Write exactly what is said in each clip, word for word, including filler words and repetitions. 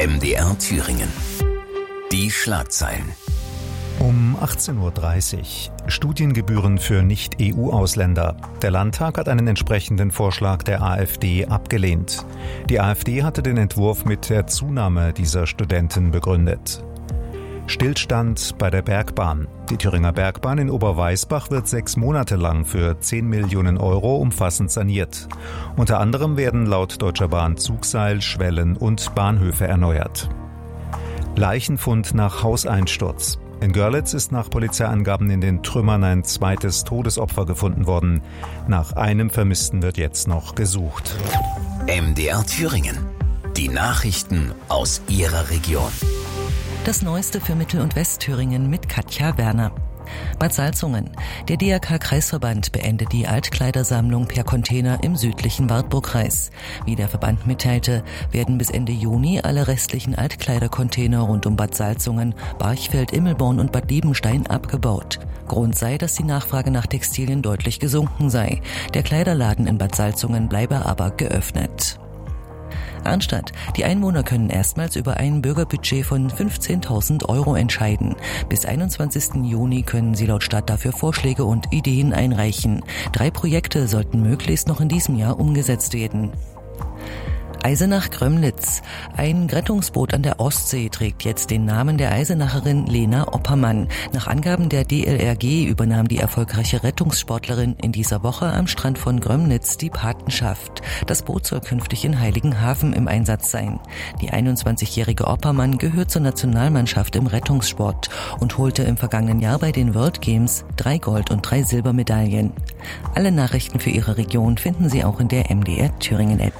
M D R Thüringen. Die Schlagzeilen. Um achtzehn Uhr dreißig. Studiengebühren für Nicht-E U-Ausländer. Der Landtag hat einen entsprechenden Vorschlag der AfD abgelehnt. Die AfD hatte den Entwurf mit der Zunahme dieser Studenten begründet. Stillstand bei der Bergbahn. Die Thüringer Bergbahn in Oberweisbach wird sechs Monate lang für zehn Millionen Euro umfassend saniert. Unter anderem werden laut Deutscher Bahn Zugseil, Schwellen und Bahnhöfe erneuert. Leichenfund nach Hauseinsturz. In Görlitz ist nach Polizeiangaben in den Trümmern ein zweites Todesopfer gefunden worden. Nach einem Vermissten wird jetzt noch gesucht. M D R Thüringen. Die Nachrichten aus Ihrer Region. Das Neueste für Mittel- und Westthüringen mit Katja Werner. Bad Salzungen. Der D R K-Kreisverband beendet die Altkleidersammlung per Container im südlichen Wartburgkreis. Wie der Verband mitteilte, werden bis Ende Juni alle restlichen Altkleidercontainer rund um Bad Salzungen, Barchfeld, Immelborn und Bad Liebenstein abgebaut. Grund sei, dass die Nachfrage nach Textilien deutlich gesunken sei. Der Kleiderladen in Bad Salzungen bleibe aber geöffnet. Arnstadt. Die Einwohner können erstmals über ein Bürgerbudget von fünfzehntausend Euro entscheiden. Bis einundzwanzigsten Juni können sie laut Stadt dafür Vorschläge und Ideen einreichen. Drei Projekte sollten möglichst noch in diesem Jahr umgesetzt werden. Eisenach-Grömlitz. Ein Rettungsboot an der Ostsee trägt jetzt den Namen der Eisenacherin Lena Oppermann. Nach Angaben der D L R G übernahm die erfolgreiche Rettungssportlerin in dieser Woche am Strand von Grömlitz die Patenschaft. Das Boot soll künftig in Heiligenhafen im Einsatz sein. Die einundzwanzigjährige Oppermann gehört zur Nationalmannschaft im Rettungssport und holte im vergangenen Jahr bei den World Games drei Gold- und drei Silbermedaillen. Alle Nachrichten für Ihre Region finden Sie auch in der M D R Thüringen App.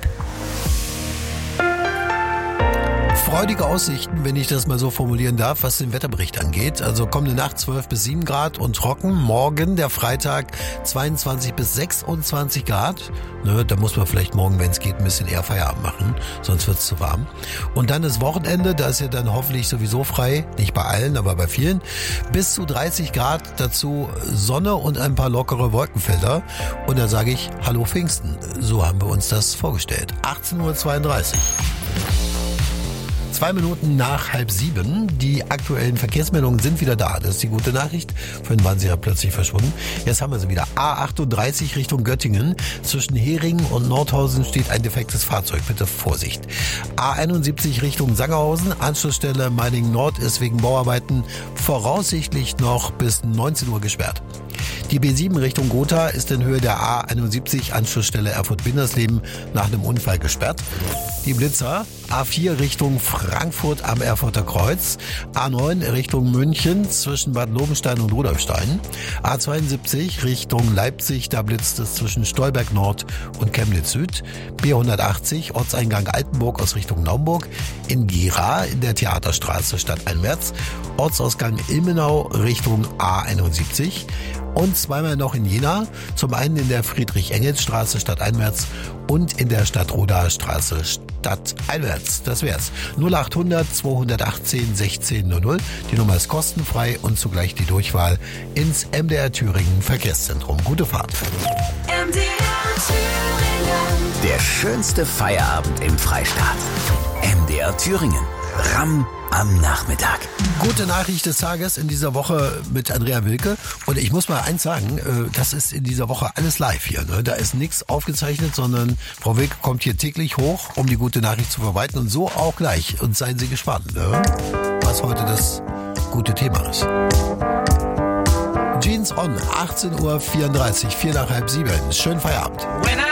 Freudige Aussichten, wenn ich das mal so formulieren darf, was den Wetterbericht angeht. Also kommende Nacht zwölf bis sieben Grad und trocken. Morgen, der Freitag, zweiundzwanzig bis sechsundzwanzig Grad. Ne, da muss man vielleicht morgen, wenn es geht, ein bisschen eher Feierabend machen, sonst wird es zu warm. Und dann das Wochenende, da ist ja dann hoffentlich sowieso frei, nicht bei allen, aber bei vielen. Bis zu dreißig Grad, dazu Sonne und ein paar lockere Wolkenfelder. Und da sage ich, hallo Pfingsten. So haben wir uns das vorgestellt. achtzehn Uhr zweiunddreißig. Zwei Minuten nach halb sieben. Die aktuellen Verkehrsmeldungen sind wieder da. Das ist die gute Nachricht. Vorhin waren sie ja plötzlich verschwunden. Jetzt haben wir sie wieder. A achtunddreißig Richtung Göttingen. Zwischen Heringen und Nordhausen steht ein defektes Fahrzeug. Bitte Vorsicht. A einundsiebzig Richtung Sangerhausen. Anschlussstelle Meiningen Nord ist wegen Bauarbeiten voraussichtlich noch bis neunzehn Uhr gesperrt. Die B sieben Richtung Gotha ist in Höhe der A einundsiebzig Anschlussstelle Erfurt-Windersleben nach einem Unfall gesperrt. Die Blitzer A vier Richtung Frankfurt am Erfurter Kreuz, A neun Richtung München zwischen Bad Lobenstein und Rudolfstein, A zweiundsiebzig Richtung Leipzig, da blitzt es zwischen Stolberg Nord und Chemnitz Süd, B hundertachtzig Ortseingang Altenburg aus Richtung Naumburg, in Gera in der Theaterstraße stadteinwärts, Ortsausgang Ilmenau Richtung A einundsiebzig und zweimal noch in Jena, zum einen in der Friedrich-Engels-Straße stadteinwärts und in der Stadtrodaer Straße stadteinwärts. Das wär's. null achthundert zweihundertachtzehn sechzehn null null. Die Nummer ist kostenfrei und zugleich die Durchwahl ins M D R Thüringen Verkehrszentrum. Gute Fahrt. M D R Thüringen. Der schönste Feierabend im Freistaat. M D R Thüringen. Ramm am Nachmittag. Gute Nachricht des Tages in dieser Woche mit Andrea Wilke. Und ich muss mal eins sagen, das ist in dieser Woche alles live hier. Ne? Da ist nichts aufgezeichnet, sondern Frau Wilke kommt hier täglich hoch, um die gute Nachricht zu verbreiten. Und so auch gleich. Und seien Sie gespannt, ne? Was heute das gute Thema ist. Jeans on, achtzehn Uhr vierunddreißig, vier nach halb sieben. Schönen Feierabend. When I